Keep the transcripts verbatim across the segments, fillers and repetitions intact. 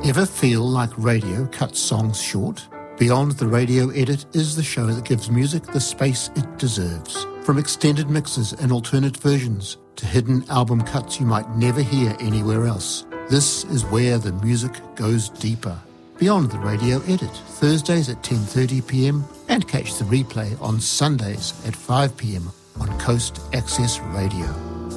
Ever feel like radio cuts songs short? Beyond the Radio Edit is the show that gives music the space it deserves. From extended mixes and alternate versions to hidden album cuts you might never hear anywhere else, this is where the music goes deeper. Beyond the Radio Edit, Thursdays at ten thirty p m and catch the replay on Sundays at five p m on Coast Access Radio.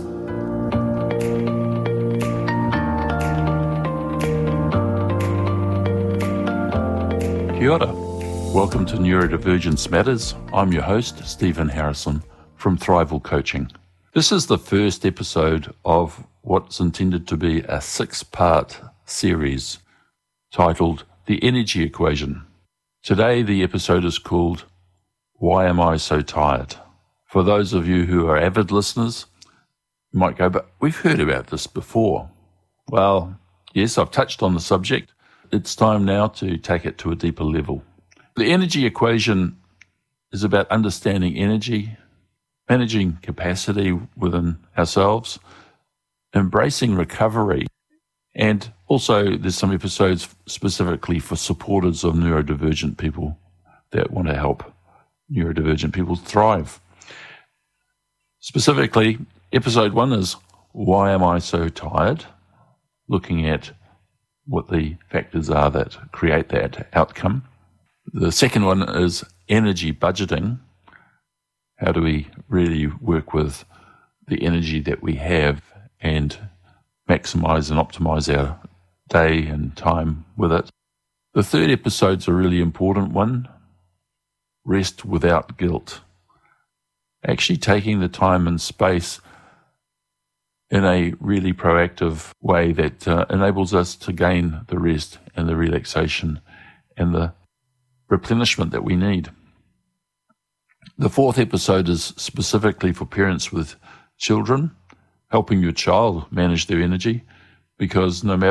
Kia ora. Welcome to Neurodivergence Matters. I'm your host, Stephen Harrison from Thrival Coaching. This is the first episode of what's intended to be a six-part series titled The Energy Equation. Today the episode is called Why Am I So Tired? For those of you who are avid listeners, you might go, but we've heard about this before. Well, yes, I've touched on the subject. It's time now to take it to a deeper level. The energy equation is about understanding energy, managing capacity within ourselves, embracing recovery, and also there's some episodes specifically for supporters of neurodivergent people that want to help neurodivergent people thrive. Specifically, episode one is Why Am I So Tired? Looking at what the factors are that create that outcome. The second one is energy budgeting. How do we really work with the energy that we have and maximize and optimize our day and time with it? The third episode's a really important one, rest without guilt. Actually taking the time and space in a really proactive way that uh, enables us to gain the rest and the relaxation and the replenishment that we need. The fourth episode is specifically for parents with children, helping your child manage their energy, because no matter